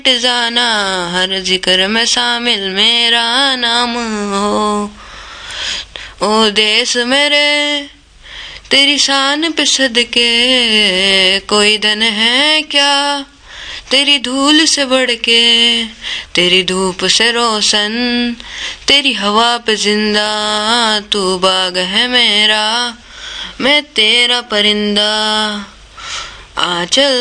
जाना, हर जिक्र में शामिल मेरा नाम हो। ओ देश मेरे तेरी शान पे सदके, कोई धन है क्या तेरी धूल से बढ़ के। तेरी धूप से रोशन, तेरी हवा पे जिंदा, तू बाग है मेरा, मैं तेरा परिंदा। आंचल